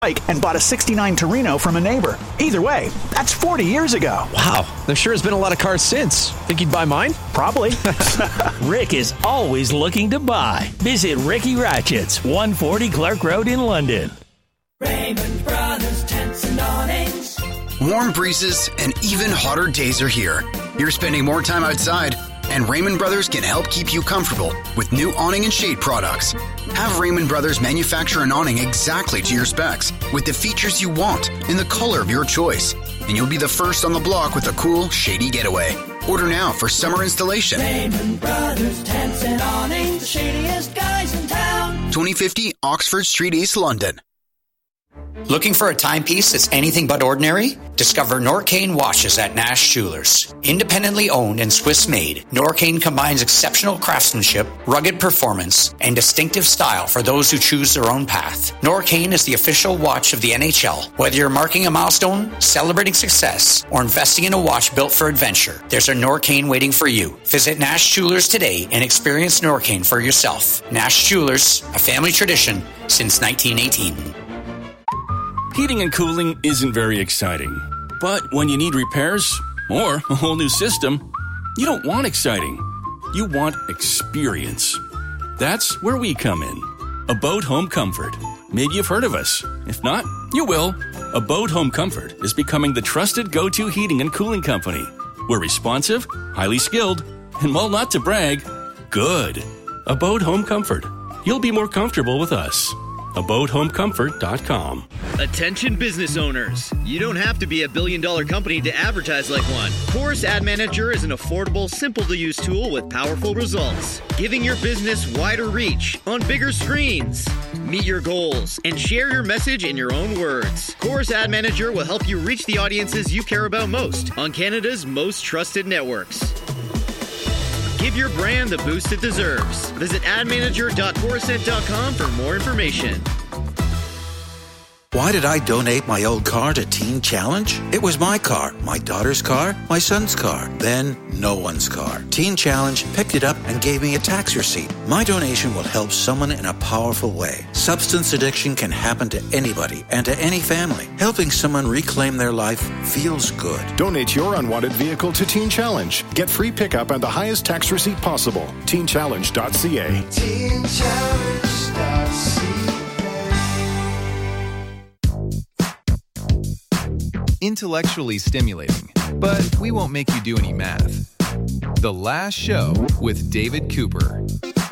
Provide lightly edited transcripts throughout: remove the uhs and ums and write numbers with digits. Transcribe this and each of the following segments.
bike and bought a 69 Torino from a neighbor. Either way, that's 40 years ago. Wow, there sure has been a lot of cars since. Think you'd buy mine? Probably. Rick is always looking to buy. Visit Ricky Ratchets, 140 Clark Road in London. Raymond Brothers Tents and Awnings. Warm breezes and even hotter days are here. You're spending more time outside, and Raymond Brothers can help keep you comfortable with new awning and shade products. Have Raymond Brothers manufacture an awning exactly to your specs with the features you want in the color of your choice, and you'll be the first on the block with a cool, shady getaway. Order now for summer installation. Raymond Brothers Tents and Awnings, the shadiest guys in town. 2050 Oxford Street, East London. Looking for a timepiece that's anything but ordinary? Discover Norcane watches at Nash Jewelers. Independently owned and Swiss-made, Norcane combines exceptional craftsmanship, rugged performance, and distinctive style for those who choose their own path. Norcane is the official watch of the NHL. Whether you're marking a milestone, celebrating success, or investing in a watch built for adventure, there's a Norcane waiting for you. Visit Nash Jewelers today and experience Norcane for yourself. Nash Jewelers, a family tradition since 1918. Heating and cooling isn't very exciting. But when you need repairs or a whole new system, you don't want exciting. You want experience. That's where we come in. Abode Home Comfort. Maybe you've heard of us. If not, you will. Abode Home Comfort is becoming the trusted go-to heating and cooling company. We're responsive, highly skilled, and while not to brag, good. Abode Home Comfort. You'll be more comfortable with us. AbodeHomeComfort.com. Attention business owners. You don't have to be a billion-dollar company to advertise like one. Chorus Ad Manager is an affordable, simple-to-use tool with powerful results, giving your business wider reach on bigger screens. Meet your goals and share your message in your own words. Chorus Ad Manager will help you reach the audiences you care about most on Canada's most trusted networks. Give your brand the boost it deserves. Visit admanager.coruscent.com for more information. Why did I donate my old car to Teen Challenge? It was my car, my daughter's car, my son's car, then no one's car. Teen Challenge picked it up and gave me a tax receipt. My donation will help someone in a powerful way. Substance addiction can happen to anybody and to any family. Helping someone reclaim their life feels good. Donate your unwanted vehicle to Teen Challenge. Get free pickup and the highest tax receipt possible. TeenChallenge.ca. TeenChallenge.ca. Intellectually stimulating, but we won't make you do any math. The Last Show with David Cooper.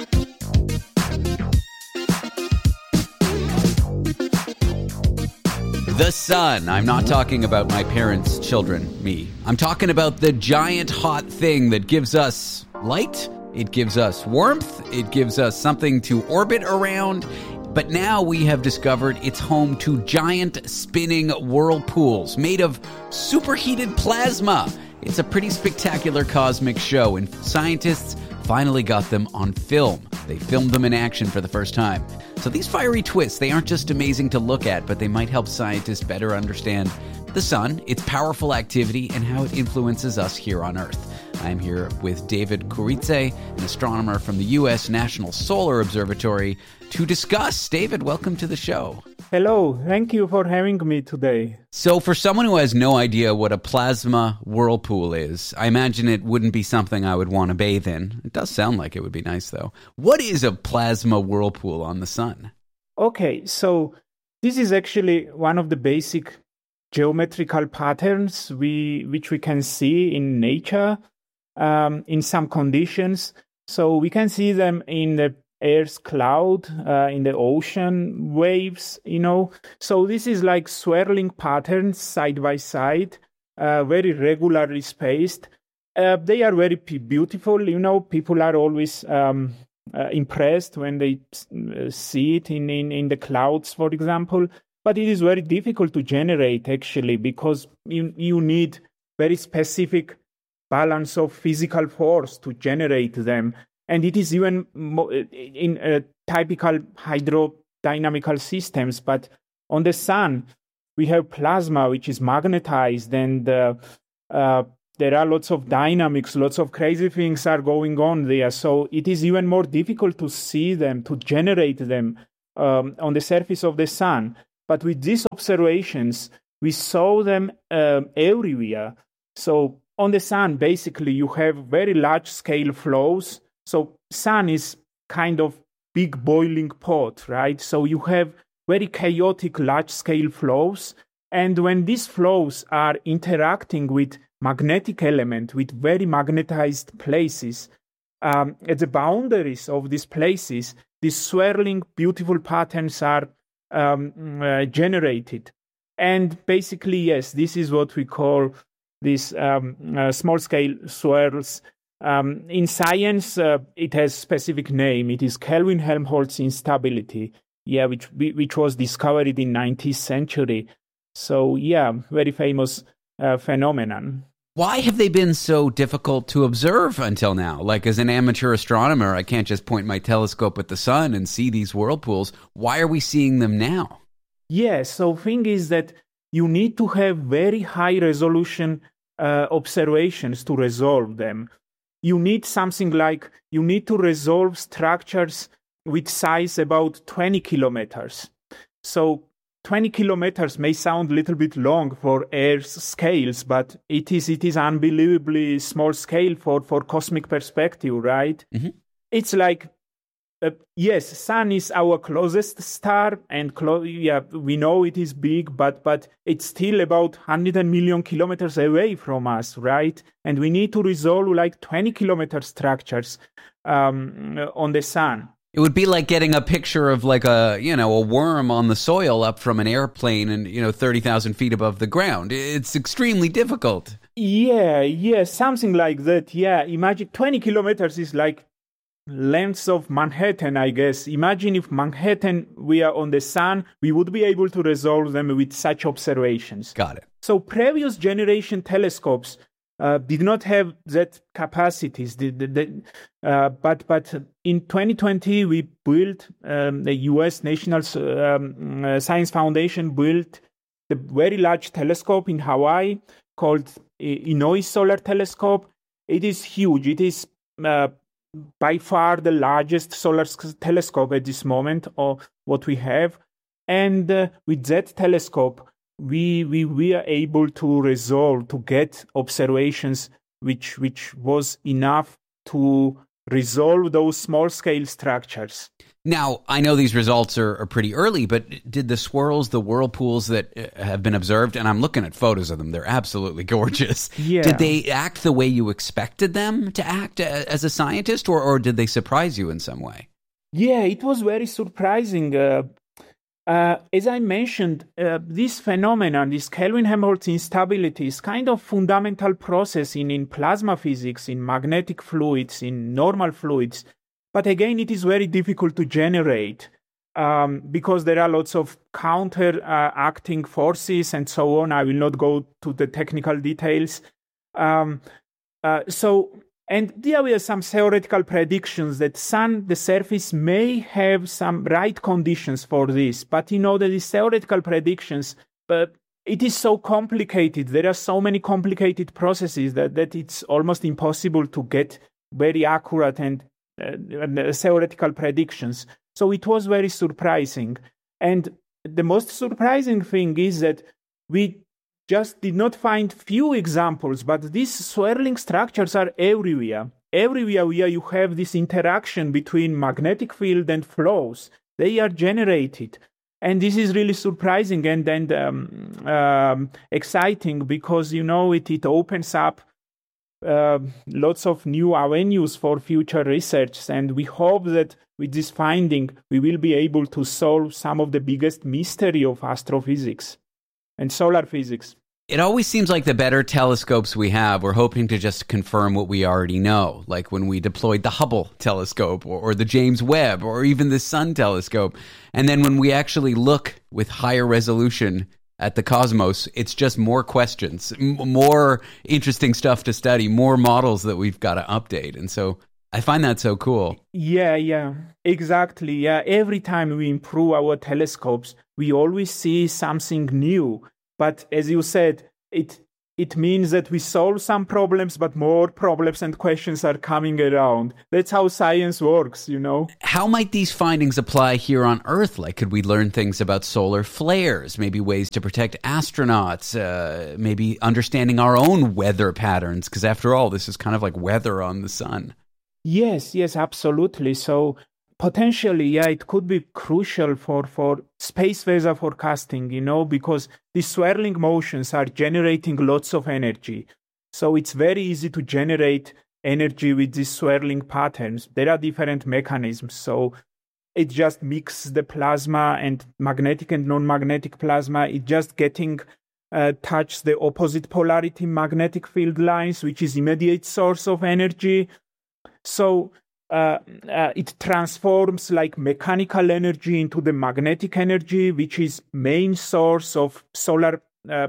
The sun. I'm not talking about my parents' children, me. I'm talking about the giant hot thing that gives us light, it gives us warmth, it gives us something to orbit around. But now we have discovered it's home to giant spinning whirlpools made of superheated plasma. It's a pretty spectacular cosmic show, and scientists finally got them on film. They filmed them in action for the first time. So these fiery twists, they aren't just amazing to look at, but they might help scientists better understand the sun, its powerful activity, and how it influences us here on Earth. I'm here with David Kuritse, an astronomer from the U.S. National Solar Observatory, to discuss. David, welcome to the show. Hello, thank you for having me today. So for someone who has no idea what a plasma whirlpool is, I imagine it wouldn't be something I would want to bathe in. It does sound like it would be nice, though. What is a plasma whirlpool on the sun? Okay, so this is actually one of the basic geometrical patterns which we can see in nature in some conditions. So we can see them in the Earth's cloud, in the ocean waves, So this is like swirling patterns side by side, very regularly spaced. They are very beautiful, People are always impressed when they see it in the clouds, for example. But it is very difficult to generate, actually, because you need very specific balance of physical force to generate them. And it is even in typical hydrodynamical systems. But on the sun, we have plasma, which is magnetized, and there are lots of dynamics, lots of crazy things are going on there. So it is even more difficult to see them, to generate them on the surface of the sun. But with these observations, we saw them everywhere. So on the sun, basically, you have very large-scale flows. So sun is kind of big boiling pot, right? So you have very chaotic large-scale flows. And when these flows are interacting with magnetic element, with very magnetized places, at the boundaries of these places, these swirling, beautiful patterns are generated. And basically, yes, this is what we call these small-scale swirls. In science, it has a specific name. It is Kelvin-Helmholtz instability, which was discovered in 19th century. So, very famous phenomenon. Why have they been so difficult to observe until now? Like, as an amateur astronomer, I can't just point my telescope at the sun and see these whirlpools. Why are we seeing them now? So thing is that you need to have very high resolution observations to resolve them. You need something like, you need to resolve structures with size about 20 kilometers. So 20 kilometers may sound a little bit long for Earth's scales, but it is unbelievably small scale for cosmic perspective, right? Mm-hmm. It's like, sun is our closest star, and we know it is big, but it's still about 100 million kilometers away from us, right? And we need to resolve like 20 kilometer structures on the sun. It would be like getting a picture of like a worm on the soil up from an airplane and 30,000 feet above the ground. It's extremely difficult. Something like that. Imagine 20 kilometers is like length of Manhattan, I guess. Imagine if Manhattan we are on the sun, we would be able to resolve them with such observations. Got it. So previous generation telescopes did not have that capacities. But in 2020, we built, the U.S. National Science Foundation built a very large telescope in Hawaii called Inouye Solar Telescope. It is huge. It is by far the largest solar telescope at this moment, or what we have. And with that telescope, we were able to get observations which was enough to resolve those small-scale structures. Now, I know these results are pretty early, but did the swirls, the whirlpools that have been observed, and I'm looking at photos of them, they're absolutely gorgeous. Did they act the way you expected them to act as a scientist, or did they surprise you in some way? It was very surprising. As I mentioned, this phenomenon, this Kelvin-Helmholtz instability, is kind of fundamental process in plasma physics, in magnetic fluids, in normal fluids. But again, it is very difficult to generate because there are lots of counter-acting forces and so on. I will not go to the technical details. And there were some theoretical predictions that the surface may have some right conditions for this. But that these theoretical predictions, it is so complicated. There are so many complicated processes that it's almost impossible to get very accurate and theoretical predictions. So it was very surprising. And the most surprising thing is that we just did not find few examples, but these swirling structures are everywhere. Everywhere where you have this interaction between magnetic field and flows, they are generated. And this is really surprising and exciting because, it opens up lots of new avenues for future research. And we hope that with this finding, we will be able to solve some of the biggest mystery of astrophysics and solar physics. It always seems like the better telescopes we have, we're hoping to just confirm what we already know, like when we deployed the Hubble telescope or the James Webb or even the Sun telescope. And then when we actually look with higher resolution at the cosmos, it's just more questions, more interesting stuff to study, more models that we've got to update. And so I find that so cool. Yeah, exactly. Yeah, every time we improve our telescopes, we always see something new. But as you said, it it means that we solve some problems, but more problems and questions are coming around. That's how science works, you know. How might these findings apply here on Earth? Like, could we learn things about solar flares, maybe ways to protect astronauts, maybe understanding our own weather patterns? Because after all, this is kind of like weather on the sun. Yes, absolutely. So potentially, it could be crucial for space weather forecasting, you know, because the swirling motions are generating lots of energy. So it's very easy to generate energy with these swirling patterns. There are different mechanisms. So it just mixes the plasma and magnetic and non-magnetic plasma. It just getting touch the opposite polarity magnetic field lines, which is immediate source of energy. So it transforms like mechanical energy into the magnetic energy, which is main source of solar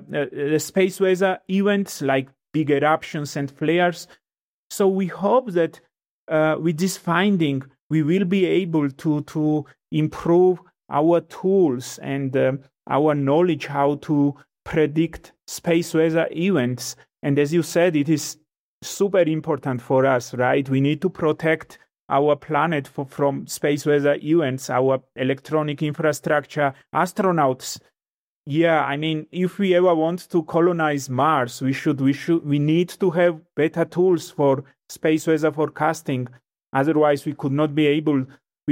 space weather events like big eruptions and flares. So we hope that with this finding, we will be able to improve our tools and our knowledge how to predict space weather events. And as you said, it is super important for us, right? We need to protect our planet from space weather events, our electronic infrastructure, astronauts. Yeah, I mean, if we ever want to colonize Mars, we need to have better tools for space weather forecasting. Otherwise, we will not be able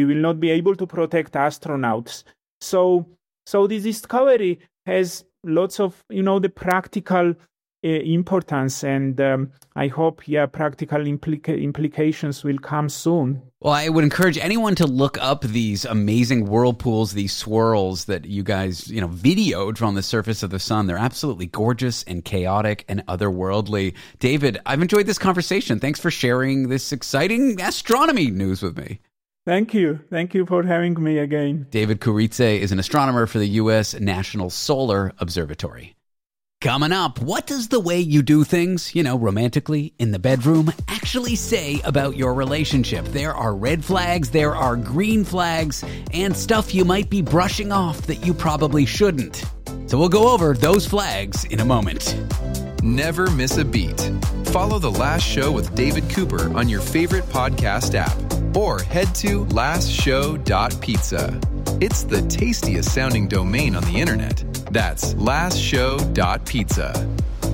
to protect astronauts. So this discovery has lots of, you know, the practical importance, and I hope practical implications will come soon. Well, I would encourage anyone to look up these amazing whirlpools, these swirls that you guys, you know, videoed from the surface of the sun. They're absolutely gorgeous and chaotic and otherworldly. David, I've enjoyed this conversation. Thanks for sharing this exciting astronomy news with me. Thank you. Thank you for having me again. David Kurice is an astronomer for the U.S. National Solar Observatory. Coming up, what does the way you do things, you know, romantically, in the bedroom, actually say about your relationship? There are red flags, there are green flags, and stuff you might be brushing off that you probably shouldn't. So we'll go over those flags in a moment. Never miss a beat. Follow The Last Show with David Cooper on your favorite podcast app, or head to lastshow.pizza. It's the tastiest sounding domain on the internet. That's lastshow.pizza.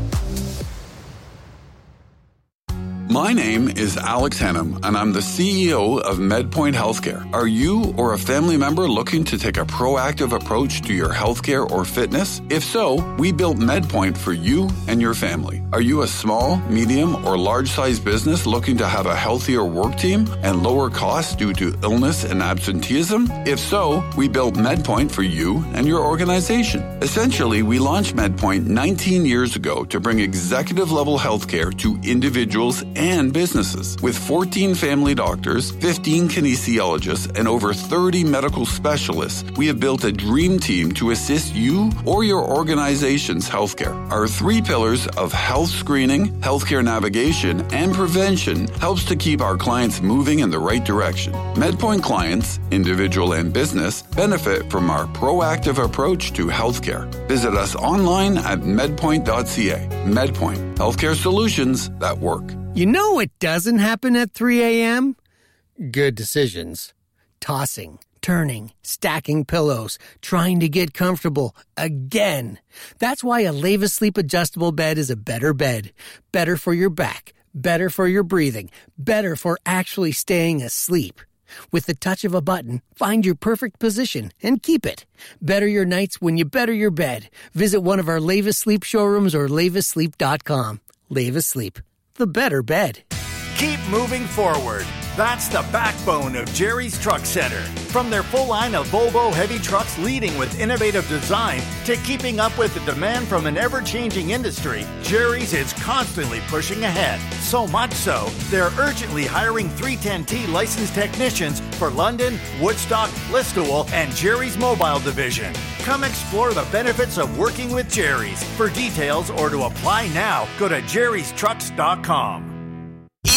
My name is Alex Hannum, and I'm the CEO of MedPoint Healthcare. Are you or a family member looking to take a proactive approach to your healthcare or fitness? If so, we built MedPoint for you and your family. Are you a small, medium, or large-sized business looking to have a healthier work team and lower costs due to illness and absenteeism? If so, we built MedPoint for you and your organization. Essentially, we launched MedPoint 19 years ago to bring executive-level healthcare to individuals and businesses. With 14 family doctors, 15 kinesiologists, and over 30 medical specialists, we have built a dream team to assist you or your organization's healthcare. Our 3 pillars of health screening, healthcare navigation, and prevention helps to keep our clients moving in the right direction. MedPoint clients, individual and business, benefit from our proactive approach to healthcare. Visit us online at medpoint.ca. MedPoint, healthcare solutions that work. You know what doesn't happen at 3 a.m.? Good decisions. Tossing, turning, stacking pillows, trying to get comfortable again. That's why a Leva Sleep adjustable bed is a better bed. Better for your back, better for your breathing, better for actually staying asleep. With the touch of a button, find your perfect position and keep it. Better your nights when you better your bed. Visit one of our Leva Sleep showrooms or levasleep.com. Leva Sleep, the better bed. Keep moving forward. That's the backbone of Jerry's Truck Center. From their full line of Volvo heavy trucks leading with innovative design to keeping up with the demand from an ever-changing industry, Jerry's is constantly pushing ahead. So much so, they're urgently hiring 310T licensed technicians for London, Woodstock, Listowel, and Jerry's Mobile Division. Come explore the benefits of working with Jerry's. For details or to apply now, go to jerrystrucks.com.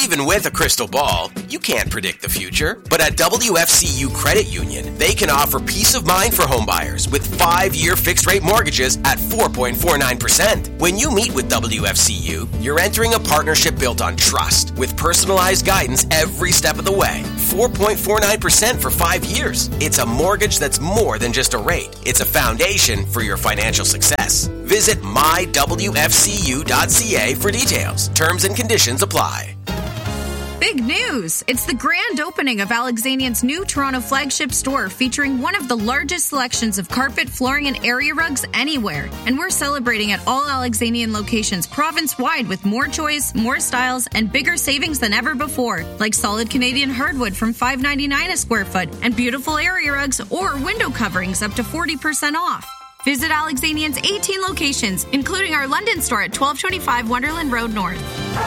Even with a crystal ball, you can't predict the future. But at WFCU Credit Union, they can offer peace of mind for homebuyers with 5-year fixed-rate mortgages at 4.49%. When you meet with WFCU, you're entering a partnership built on trust with personalized guidance every step of the way. 4.49% for 5 years. It's a mortgage that's more than just a rate. It's a foundation for your financial success. Visit mywfcu.ca for details. Terms and conditions apply. Big news! It's the grand opening of Alexanian's new Toronto flagship store featuring one of the largest selections of carpet, flooring, and area rugs anywhere. And we're celebrating at all Alexanian locations province-wide with more choice, more styles, and bigger savings than ever before, like solid Canadian hardwood from $5.99 a square foot and beautiful area rugs or window coverings up to 40% off. Visit Alexanian's 18 locations, including our London store at 1225 Wonderland Road North.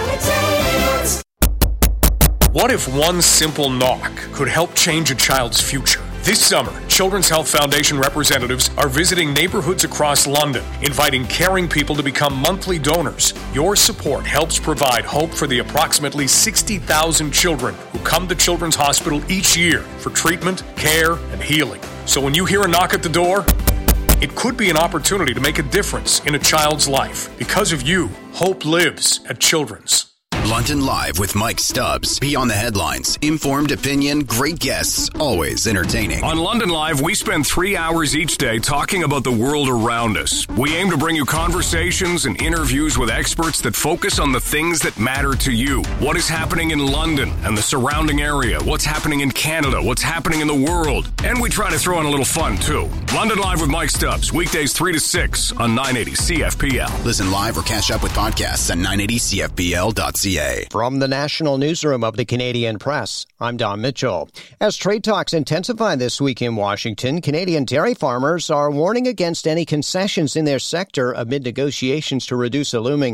What if one simple knock could help change a child's future? This summer, Children's Health Foundation representatives are visiting neighborhoods across London, inviting caring people to become monthly donors. Your support helps provide hope for the approximately 60,000 children who come to Children's Hospital each year for treatment, care, and healing. So when you hear a knock at the door, it could be an opportunity to make a difference in a child's life. Because of you, hope lives at Children's. London Live with Mike Stubbs. Beyond the headlines, informed opinion, great guests, always entertaining. On London Live, we spend 3 hours each day talking about the world around us. We aim to bring you conversations and interviews with experts that focus on the things that matter to you. What is happening in London and the surrounding area? What's happening in Canada? What's happening in the world? And we try to throw in a little fun, too. London Live with Mike Stubbs, weekdays 3 to 6 on 980 CFPL. Listen live or catch up with podcasts at 980CFPL.ca. From the National Newsroom of the Canadian Press, I'm Don Mitchell. As trade talks intensify this week in Washington, Canadian dairy farmers are warning against any concessions in their sector amid negotiations to reduce a looming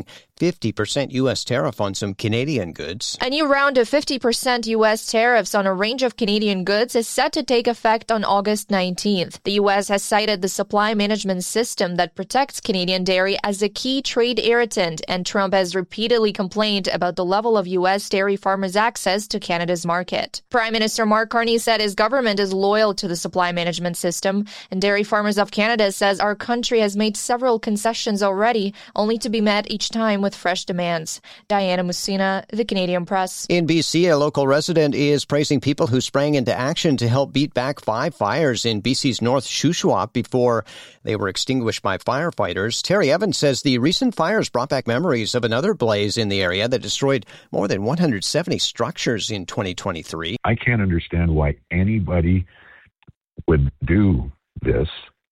50% U.S. tariff on some Canadian goods. A new round of 50% U.S. tariffs on a range of Canadian goods is set to take effect on August 19th. The U.S. has cited the supply management system that protects Canadian dairy as a key trade irritant, and Trump has repeatedly complained about the level of U.S. dairy farmers' access to Canada's market. Prime Minister Mark Carney said his government is loyal to the supply management system, and Dairy Farmers of Canada says our country has made several concessions already, only to be met each time with fresh demands. Diana Musina, The Canadian Press. In BC, a local resident is praising people who sprang into action to help beat back 5 fires in BC's North Shuswap before they were extinguished by firefighters. Terry Evans says the recent fires brought back memories of another blaze in the area that destroyed more than 170 structures in 2023. I can't understand why anybody would do this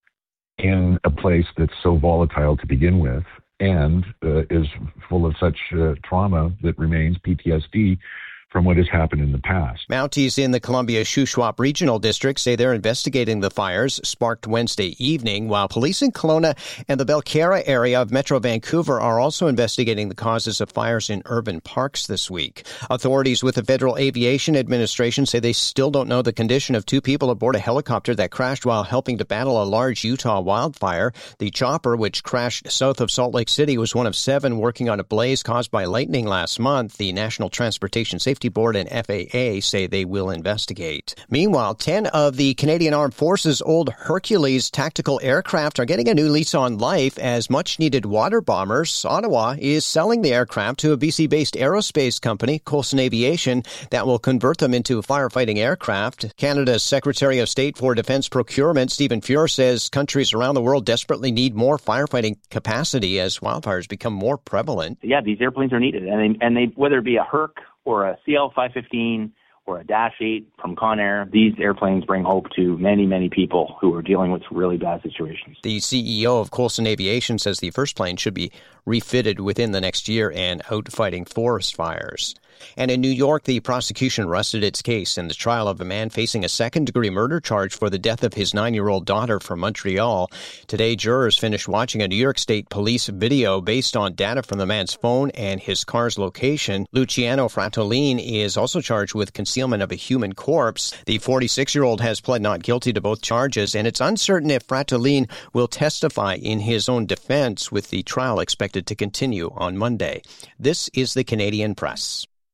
in a place that's so volatile to begin with and is full of such trauma that remains, PTSD, from what has happened in the past. Mounties in the Columbia Shuswap Regional District say they're investigating the fires sparked Wednesday evening, while police in Kelowna and the Belcara area of Metro Vancouver are also investigating the causes of fires in urban parks this week. Authorities with the Federal Aviation Administration say they still don't know the condition of 2 people aboard a helicopter that crashed while helping to battle a large Utah wildfire. The chopper, which crashed south of Salt Lake City, was one of 7 working on a blaze caused by lightning last month. The National Transportation Safety Board and FAA say they will investigate. Meanwhile, 10 of the Canadian Armed Forces' old Hercules tactical aircraft are getting a new lease on life as much-needed water bombers. Ottawa is selling the aircraft to a BC-based aerospace company, Coulson Aviation, that will convert them into firefighting aircraft. Canada's Secretary of State for Defense Procurement, Stephen Fuhr, says countries around the world desperately need more firefighting capacity as wildfires become more prevalent. Yeah, these airplanes are needed, and they whether it be a Herc or a CL-515 or a Dash 8 from Conair, these airplanes bring hope to many, many people who are dealing with really bad situations. The CEO of Coulson Aviation says the first plane should be refitted within the next year and out fighting forest fires. And in New York, the prosecution rested its case in the trial of a man facing a second-degree murder charge for the death of his 9-year-old daughter from Montreal. Today, jurors finished watching a New York State police video based on data from the man's phone and his car's location. Luciano Fratellin is also charged with concealment of a human corpse. The 46-year-old has pled not guilty to both charges, and it's uncertain if Fratellin will testify in his own defense, with the trial expected to continue on Monday. This is the Canadian Press.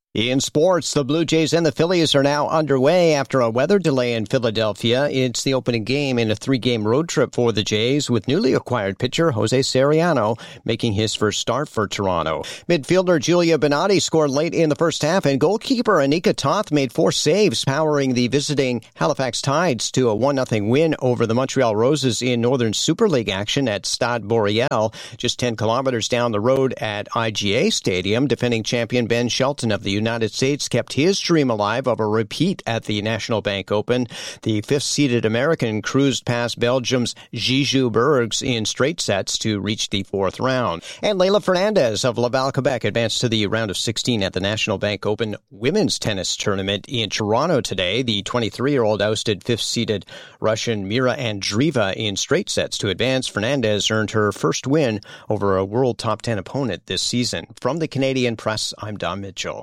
In sports, the Blue Jays and the Phillies are now underway after a weather delay in Philadelphia. It's the opening game in a 3-game road trip for the Jays, with newly acquired pitcher Jose Soriano making his first start for Toronto. Midfielder Julia Benatti scored late in the first half, and goalkeeper Anika Toth made 4 saves, powering the visiting Halifax Tides to a 1-0 win over the Montreal Roses in Northern Super League action at Stade Boreal, just 10 kilometers down the road at IGA Stadium. Defending champion Ben Shelton of the United States kept his dream alive of a repeat at the National Bank Open. The 5th-seeded American cruised past Belgium's Gijou Bergs in straight sets to reach the 4th round. And Leylah Fernandez of Laval, Quebec advanced to the round of 16 at the National Bank Open women's tennis tournament in Toronto today. The 23-year-old ousted 5th-seeded Russian Mira Andreeva in straight sets to advance. Fernandez earned her first win over a world top 10 opponent this season. From the Canadian Press, I'm Don Mitchell.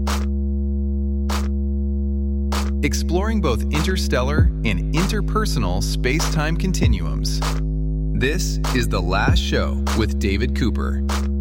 Exploring both interstellar and interpersonal space-time continuums. This is The Last Show with David Cooper.